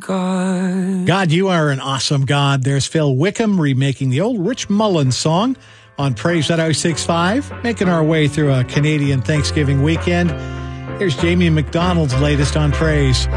God. God, you are an awesome God. There's Phil Wickham remaking the old Rich Mullins song on Praise at 065, making our way through a Canadian Thanksgiving weekend. Here's Jamie McDonald's latest on Praise.